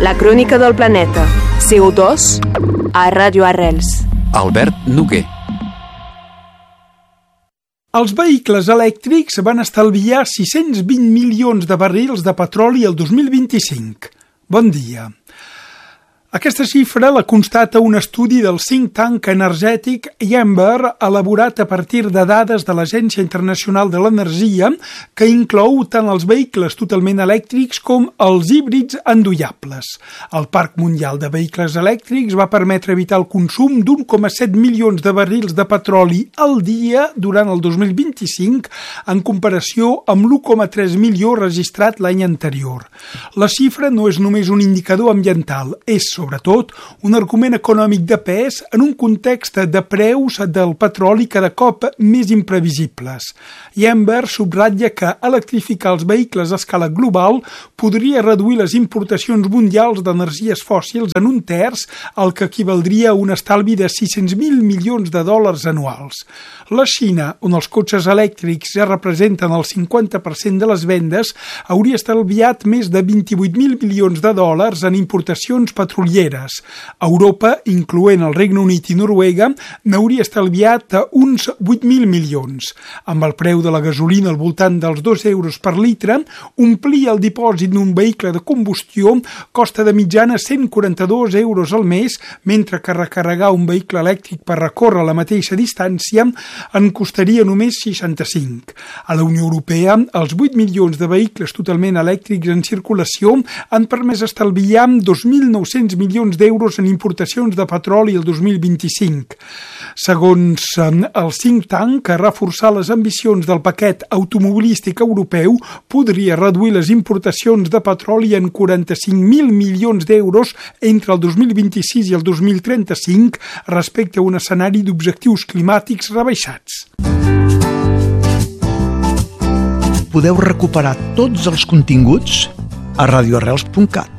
La crònica del planeta. CO2 a Ràdio Arrels. Albert Noguer. Els vehicles elèctrics van estalviar 620 milions de barrils de petroli el 2025. Bon dia. Aquesta xifra la constata un estudi del think tank energètic Yamber, elaborat a partir de dades de l'Agència Internacional de l'Energia, que inclou tant els vehicles totalment elèctrics com els híbrids endollables. El Parc Mundial de Vehicles Elèctrics va permetre evitar el consum d'1,7 milions de barrils de petroli al dia durant el 2025, en comparació amb l'1,3 milió registrat l'any anterior. La xifra no és només un indicador ambiental, és sobretot un argument econòmic de pes en un context de preus del petroli cada cop més imprevisibles. Yamber subratlla que electrificar els vehicles a escala global podria reduir les importacions mundials d'energies fòssils en un terç, el que equivaldria a un estalvi de 600.000 milions de dòlars anuals. La Xina, on els cotxes elèctrics ja representen el 50% de les vendes, hauria estalviat més de 28.000 milions de dòlars en importacions petrolieres. Europa, incloent el Regne Unit i Noruega, n'hauria estalviat uns 8.000 milions. Amb el preu de la gasolina al voltant dels 2 euros per litre, omplir el dipòsit d'un vehicle de combustió costa de mitjana 142 euros al mes, mentre que recarregar un vehicle elèctric per recórrer la mateixa distància en costaria només 65. A la Unió Europea, els 8 milions de vehicles totalment elèctrics en circulació han permès estalviar 2.900 milions d'euros en importacions de petroli el 2025. Segons el think tank, reforçar les ambicions del paquet automobilístic europeu podria reduir les importacions de petroli en 45.000 milions d'euros entre el 2026 i el 2035 respecte a un escenari d'objectius climàtics rebaixats. Podeu recuperar tots els continguts a radioarrels.cat.